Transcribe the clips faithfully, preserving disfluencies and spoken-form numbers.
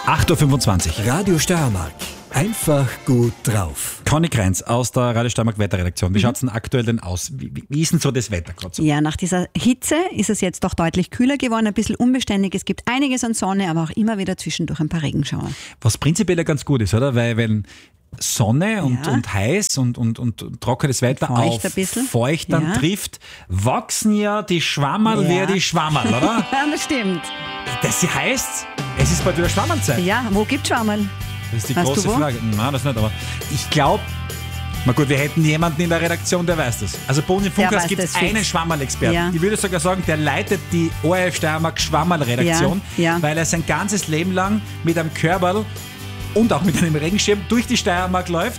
acht Uhr fünfundzwanzig. Radio Steiermark. Einfach gut drauf. Conny Kreins aus der Radio Steiermark Wetterredaktion. Wie mhm. schaut es denn aktuell denn aus? Wie, wie, wie ist denn so das Wetter gerade so? Ja, nach dieser Hitze ist es jetzt doch deutlich kühler geworden, ein bisschen unbeständig. Es gibt einiges an Sonne, aber auch immer wieder zwischendurch ein paar Regenschauer. Was prinzipiell ja ganz gut ist, oder? Weil wenn Sonne und, ja. und heiß und, und, und trockenes Wetter feucht auf feucht dann ja. trifft, wachsen ja die Schwammerl ja. wie die Schwammerl, oder? Ja, das stimmt. Das heißt, es ist bald wieder Schwammerlzeit. Ja, wo gibt es Schwammerl? Das ist die weißt große Frage. Nein, das nicht, aber ich glaube, na gut, wir hätten jemanden in der Redaktion, der weiß das. Also bei uns im Funkhaus gibt es einen Schwammerl-Experten. Ja. Ich würde sogar sagen, der leitet die O R F Steiermark Schwammerl-Redaktion, ja. Ja. weil er sein ganzes Leben lang mit einem Körperl und auch mit einem Regenschirm durch die Steiermark läuft.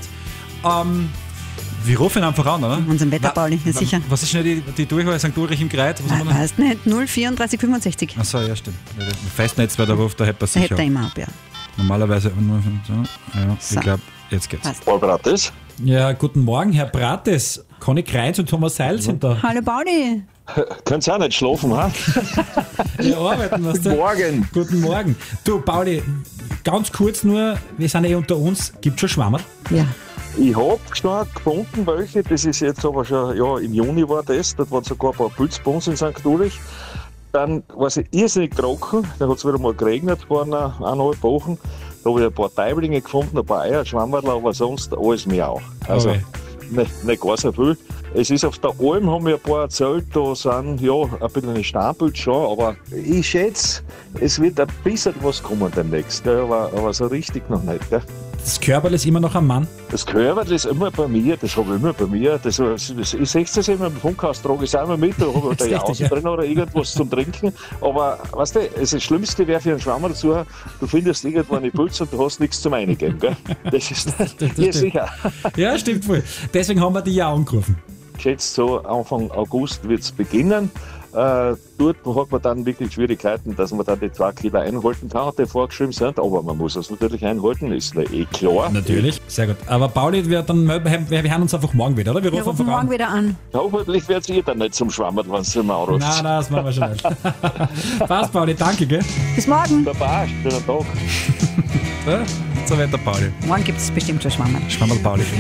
Wir rufen ihn einfach an, oder? Unseren Wetterpauli, ja sicher. Was ist schnell die, die Durchwahl Sankt Ulrich im Greit? Was haben wir weißt nicht, null vierunddreißig fünfundsechzig. Achso, ja stimmt. Festnetz wäre der Ruf, da hätte er sicher. Hätte er immer ab, ja. Normalerweise, ja, so. Ich glaube, jetzt geht's. Paul Brates. Ja, guten Morgen, Herr Brates. Conny Kreins und Thomas Seil sind da. Hallo Pauli. Könnt ihr auch nicht schlafen, ha? Wir arbeiten, was Guten Morgen. Guten Morgen. Du, Pauli, ganz kurz nur, wir sind eh unter uns. Gibt schon Schwammerl? Ja. Ich habe schon gefunden welche, das ist jetzt aber schon, ja, im Juni war das, dort waren sogar ein paar Pilze bei uns in Sankt Ulrich. Dann war es irrsinnig trocken, dann hat es wieder mal geregnet vor einer, eineinhalb Wochen. Da habe ich ein paar Teiblinge gefunden, ein paar Eier, Schwammerl, aber sonst alles mehr auch. Also okay. nicht, nicht gar so viel. Es ist auf der Alm, haben wir ein paar erzählt, da sind ja ein bisschen eine Steinpilze schon, aber ich schätze, es wird ein bisschen was kommen demnächst, gell? Aber, aber so richtig noch nicht. Gell? Das Körperl ist immer noch am Mann? Das Körperl ist immer bei mir, das habe ich immer bei mir. Das, das, ich sehe es immer im Funkhaus, trage ich es auch immer mit, da habe ich da Jause ja. drin oder irgendwas zum Trinken. Aber weißt du, das Schlimmste wäre für einen Schwammerl zu haben, du findest irgendwo eine Pilze und du hast nichts zum Reinigen. Gell? Das ist das, das hier sicher. Ja, stimmt voll. Deswegen haben wir die ja angerufen. Schätzt so Anfang August wird es beginnen. Äh, dort hat man dann wirklich Schwierigkeiten, dass man dann die zwei Kilo einhalten kann, die vorgeschrieben sind. Aber man muss es natürlich einhalten, ist eh klar. Natürlich, sehr gut. Aber Pauli, wir, dann, wir, wir hören uns einfach morgen wieder, oder? Wir rufen, wir rufen morgen an. wieder an. Hoffentlich werdet ihr dann nicht zum Schwammerl, wenn ihr mal anruft. Nein, nein, das machen wir schon nicht. Passt, Pauli, danke, gell? Bis morgen. Baba, schönen Tag. So, so wird der Pauli. Morgen gibt es bestimmt schon Schwammerl. Schwammerl Pauli.